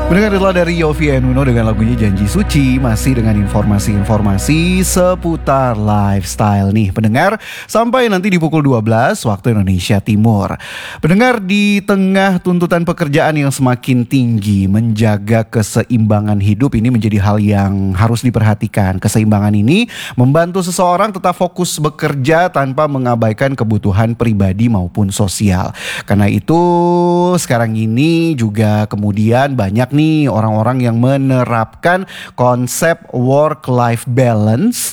Mendengar itulah dari Yovie and Uno dengan lagunya Janji Suci. Masih dengan informasi-informasi seputar lifestyle nih pendengar. Sampai nanti di pukul 12 waktu Indonesia Timur. Pendengar, di tengah tuntutan pekerjaan yang semakin tinggi, menjaga keseimbangan hidup ini menjadi hal yang harus diperhatikan. Keseimbangan ini membantu seseorang tetap fokus bekerja tanpa mengabaikan kebutuhan pribadi maupun sosial. Karena itu sekarang ini juga kemudian banyak nih orang-orang yang menerapkan konsep work-life balance,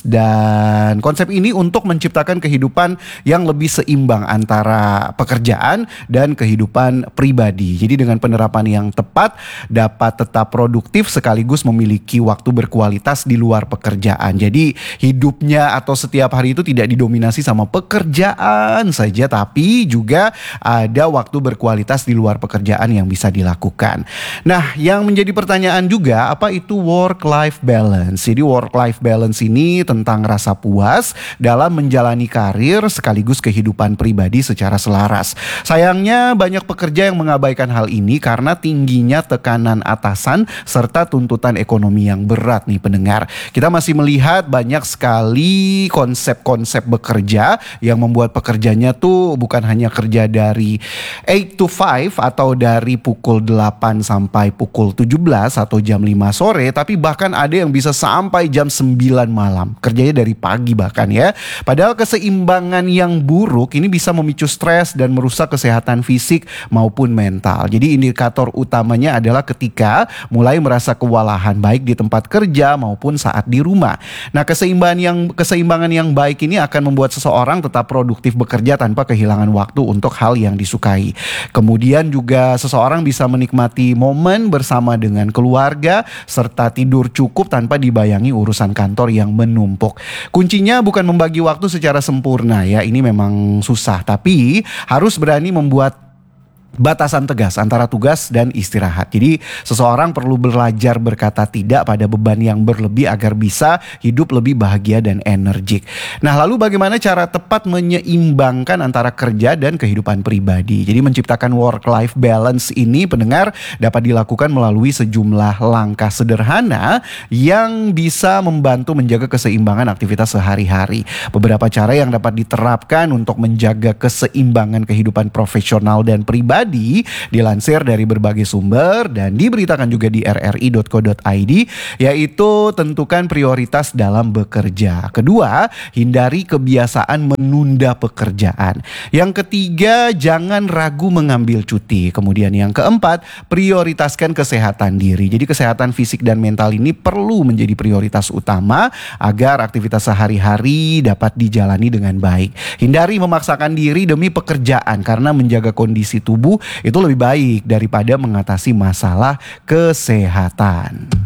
dan konsep ini untuk menciptakan kehidupan yang lebih seimbang antara pekerjaan dan kehidupan pribadi. Jadi dengan penerapan yang tepat dapat tetap produktif sekaligus memiliki waktu berkualitas di luar pekerjaan. Jadi hidupnya atau setiap hari itu tidak didominasi sama pekerjaan saja, tapi juga ada waktu berkualitas di luar pekerjaan yang bisa dilakukan. Nah, yang menjadi pertanyaan juga, apa itu work-life balance? Jadi work-life balance ini tentang rasa puas dalam menjalani karir sekaligus kehidupan pribadi secara selaras. Sayangnya banyak pekerja yang mengabaikan hal ini karena tingginya tekanan atasan serta tuntutan ekonomi yang berat nih pendengar. Kita masih melihat banyak sekali konsep-konsep bekerja yang membuat pekerjanya tuh bukan hanya kerja dari 8 to 5 atau dari pukul 8 sampai pukul 17 atau jam 5 sore, tapi bahkan ada yang bisa sampai jam 9 malam. Kerjanya dari pagi bahkan ya. Padahal keseimbangan yang buruk ini bisa memicu stres dan merusak kesehatan fisik maupun mental. Jadi indikator utamanya adalah ketika mulai merasa kewalahan baik di tempat kerja maupun saat di rumah. Nah, keseimbangan yang baik ini akan membuat seseorang tetap produktif bekerja tanpa kehilangan waktu untuk hal yang disukai. Kemudian juga seseorang bisa menikmati momen bersama dengan keluarga serta tidur cukup tanpa dibayangi urusan kantor yang menumpuk. Kuncinya bukan membagi waktu secara sempurna ya, ini memang susah, tapi harus berani membuat batasan tegas antara tugas dan istirahat. Jadi seseorang perlu belajar berkata tidak pada beban yang berlebih agar bisa hidup lebih bahagia dan energik. Nah, lalu bagaimana cara tepat menyeimbangkan antara kerja dan kehidupan pribadi? Jadi menciptakan work-life balance ini pendengar dapat dilakukan melalui sejumlah langkah sederhana yang bisa membantu menjaga keseimbangan aktivitas sehari-hari. Beberapa cara yang dapat diterapkan untuk menjaga keseimbangan kehidupan profesional dan pribadi dilansir dari berbagai sumber dan diberitakan juga di rri.co.id, yaitu tentukan prioritas dalam bekerja. Kedua, hindari kebiasaan menunda pekerjaan. Yang ketiga, jangan ragu mengambil cuti. Kemudian yang keempat, prioritaskan kesehatan diri. Jadi kesehatan fisik dan mental ini perlu menjadi prioritas utama agar aktivitas sehari-hari dapat dijalani dengan baik. Hindari memaksakan diri demi pekerjaan karena menjaga kondisi tubuh itu lebih baik daripada mengatasi masalah kesehatan.